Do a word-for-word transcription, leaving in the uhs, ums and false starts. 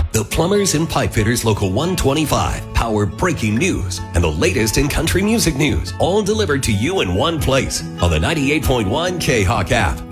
The Plumbers and Pipe Fitters Local one twenty-five power breaking news and the latest in country music news, all delivered to you in one place on the ninety-eight point one K-Hawk app.